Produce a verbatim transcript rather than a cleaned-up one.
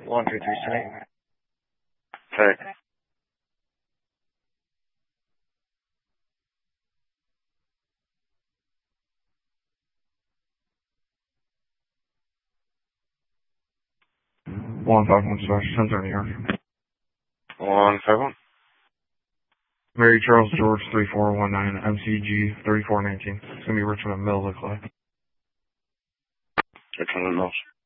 one three three seven. Okay. One five one slash ten seventy yards. One five one. Mary Charles George three four one nine M C G thirty four nineteen. It's gonna be Richmond Mills, looks like. Richmond Mills.